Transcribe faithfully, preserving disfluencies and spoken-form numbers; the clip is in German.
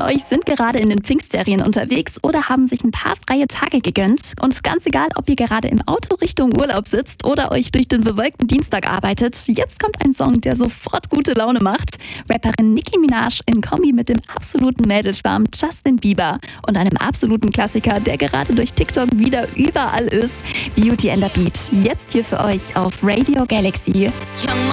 euch sind gerade in den Pfingstferien unterwegs oder haben sich ein paar freie Tage gegönnt. Und ganz egal, ob ihr gerade im Auto Richtung Urlaub sitzt oder euch durch den bewölkten Dienstag arbeitet, jetzt kommt ein Song, der sofort gute Laune macht. Rapperin Nicki Minaj in Kombi mit dem absoluten Mädelschwarm Justin Bieber und einem absoluten Klassiker, der gerade durch TikTok wieder überall ist. Beauty and the Beat. Jetzt hier für euch auf Radio Galaxy. Young